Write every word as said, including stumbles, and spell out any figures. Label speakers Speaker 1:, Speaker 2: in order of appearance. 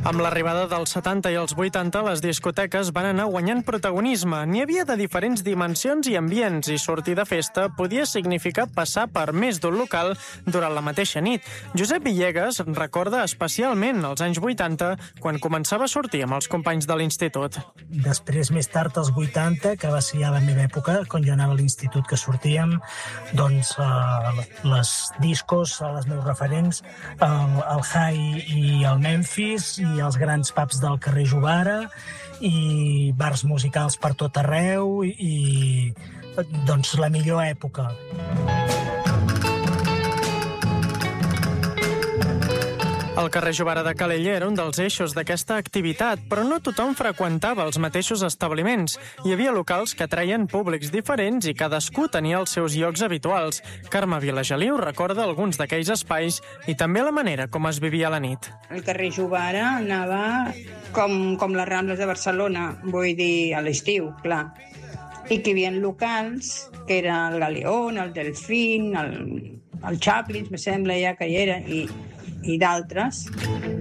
Speaker 1: Amb l'arribada dels setanta i els vuitanta, les discoteques van anar guanyant protagonisme. N'hi havia de diferents dimensions i ambients, i sortir de festa podia significar passar per més d'un local durant la mateixa nit. Josep Villegas recorda especialment els anys vuitanta, quan començava a sortir amb els companys de l'institut.
Speaker 2: Després, més tard, als vuitanta, que va ser ja la meva època, quan jo anava a l'institut que sortíem, doncs eh, les discos, els meus referents, el, el High i el Memphis, i els grans pubs del carrer Jovara, i bars musicals per tot arreu, i doncs la millor època.
Speaker 1: El carrer Jovara de Calella era un dels eixos d'aquesta activitat, però no tothom freqüentava els mateixos establiments. Hi havia locals que atreien públics diferents i cadascú tenia els seus llocs habituals. Carme Vilageliu recorda alguns d'aquells espais i també la manera com es vivia la nit.
Speaker 3: El carrer Jovara anava com, com les Rambles de Barcelona, vull dir, a l'estiu, clar. I que hi havia locals, que era el Galeón, el Delfín, el, el Chaplin, me sembla ja que hi era, i i d'altres.